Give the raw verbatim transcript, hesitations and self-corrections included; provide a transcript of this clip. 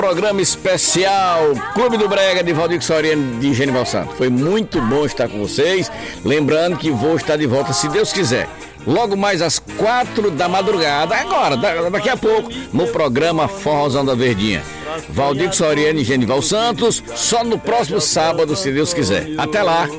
Programa especial Clube do Brega de Valdir Soriano de Genival Santos. Foi muito bom estar com vocês. Lembrando que vou estar de volta, se Deus quiser, logo mais às quatro da madrugada, agora, daqui a pouco, no programa Forrozão da Verdinha. Valdir Soriano e Genival Santos, só no próximo sábado, se Deus quiser. Até lá.